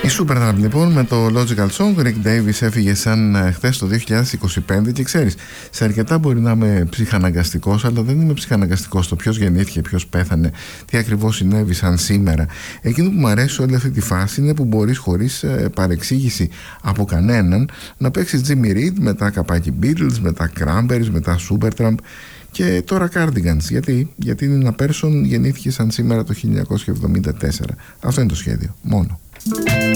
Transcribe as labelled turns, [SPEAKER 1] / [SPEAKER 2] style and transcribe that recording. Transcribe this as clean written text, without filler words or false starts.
[SPEAKER 1] Η Supertramp λοιπόν με το Logical Song. Rick Davis έφυγε σαν χθες το 2025 και ξέρεις, σε αρκετά μπορεί να είμαι ψυχαναγκαστικός, αλλά δεν είμαι ψυχαναγκαστικός στο ποιος γεννήθηκε, ποιος πέθανε, τι ακριβώς συνέβη σαν σήμερα. Εκείνο που μου αρέσει σε όλη αυτή τη φάση είναι που μπορείς χωρίς παρεξήγηση από κανέναν να παίξεις Jimmy Reed, μετά καπάκι Beatles, μετά Cranberries, μετά Supertramp και τώρα Cardigans. Γιατί είναι ένα person, γεννήθηκε σαν σήμερα το 1974. Αυτό είναι το σχέδιο μόνο.